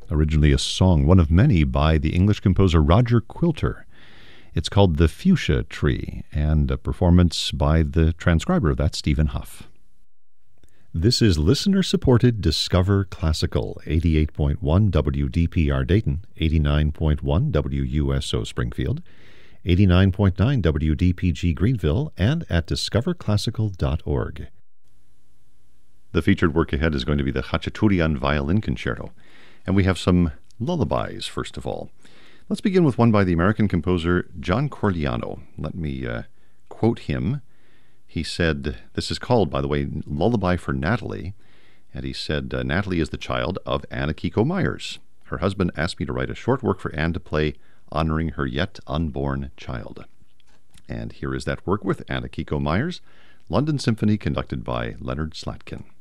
originally a song, one of many by the English composer Roger Quilter. It's called The Fuchsia Tree, and a performance by the transcriber of that, Stephen Huff. This is listener-supported Discover Classical, 88.1 WDPR Dayton, 89.1 WUSO Springfield, 89.9 WDPG Greenville, and at discoverclassical.org. The featured work ahead is going to be the Khachaturian Violin Concerto, and we have some lullabies, first of all. Let's begin with one by the American composer John Corigliano. Let me quote him. He said, this is called, by the way, Lullaby for Natalie, and he said, Natalie is the child of Anne Akiko Myers. Her husband asked me to write a short work for Anne to play, honoring her yet unborn child. And here is that work with Anne Akiko Myers, London Symphony, conducted by Leonard Slatkin.